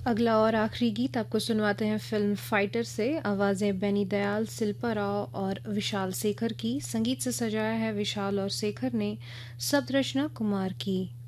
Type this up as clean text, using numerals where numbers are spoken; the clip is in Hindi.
अगला और आखिरी गीत आपको सुनवाते हैं फिल्म फाइटर से। आवाज़ें बेनी दयाल, शिल्पा राव और विशाल शेखर की। संगीत से सजाया है विशाल और शेखर ने। शब्द रचना कुमार की।